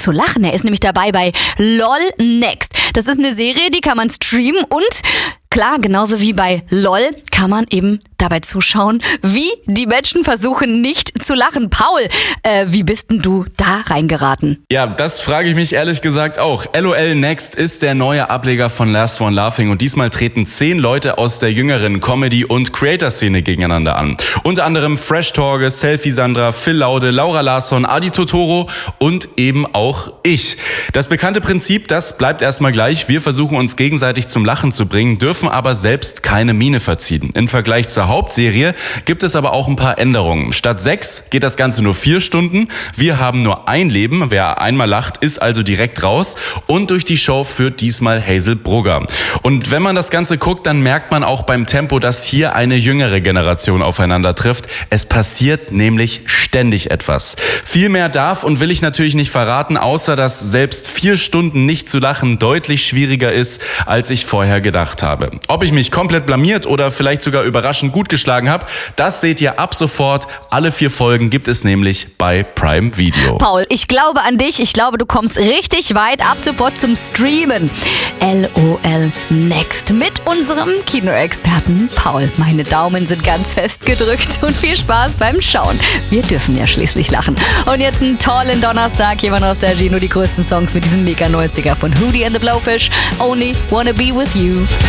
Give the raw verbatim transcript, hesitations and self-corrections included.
zu lachen. Er ist nämlich dabei bei LOL Next. Das ist eine Serie, die kann man streamen und klar, genauso wie bei LOL kann man eben dabei zuschauen, wie die Menschen versuchen, nicht zu lachen. Paul, äh, wie bist denn du da reingeraten? Ja, das frage ich mich ehrlich gesagt auch. LOL Next ist der neue Ableger von Last One Laughing und diesmal treten zehn Leute aus der jüngeren Comedy- und Creator-Szene gegeneinander an. Unter anderem Fresh Torge, Selfie Sandra, Phil Laude, Laura Larsson, Adi Totoro und eben auch ich. Das bekannte Prinzip, das bleibt erstmal gleich. Wir versuchen uns gegenseitig zum Lachen zu bringen, dürfen aber selbst keine Miene verziehen. Im Vergleich zur Hauptserie gibt es aber auch ein paar Änderungen. Statt sechs geht das Ganze nur vier Stunden. Wir haben nur ein Leben. Wer einmal lacht, ist also direkt raus. Und durch die Show führt diesmal Hazel Brugger. Und wenn man das Ganze guckt, dann merkt man auch beim Tempo, dass hier eine jüngere Generation aufeinander trifft. Es passiert nämlich ständig etwas. Viel mehr darf und will ich natürlich nicht verraten, außer dass selbst vier Stunden nicht zu lachen deutlich schwieriger ist, als ich vorher gedacht habe. Ob ich mich komplett blamiert oder vielleicht sogar überraschend gut geschlagen habe, das seht ihr ab sofort. Alle vier Folgen gibt es nämlich bei Prime Video. Paul, ich glaube an dich. Ich glaube, du kommst richtig weit. Ab sofort zum Streamen. LOL Next mit unserem Kinoexperten Paul. Meine Daumen sind ganz fest gedrückt und viel Spaß beim Schauen. Wir dürfen ja schließlich lachen. Und jetzt einen tollen Donnerstag. Hier waren aus der Gino die größten Songs mit diesem Mega neunziger von Hootie and the Blowfish. Only Wanna Be With You.